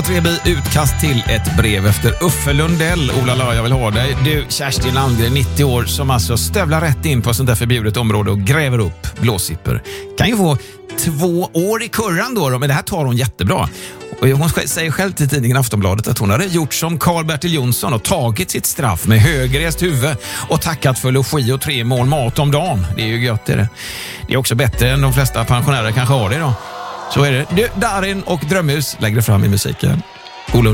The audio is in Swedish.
3B utkast till ett brev efter Uffe Lundell. Ola, jag vill ha dig. Du, Kerstin Landgren, 90 år, som alltså stövlar rätt in på sånt där förbjudet område och gräver upp blåsipper. Kan ju få 2 år i kurran då, men det här tar hon jättebra. Och hon säger själv till tidningen Aftonbladet att hon hade gjort som Karl-Bertil Jonsson och tagit sitt straff med högrest huvud och tackat för logi och 3 mål mat om dagen. Det är ju gött, det. Det är också bättre än de flesta pensionärer kanske har det då. Så är det. Du, Darin och Drömhus lägger fram i musiken.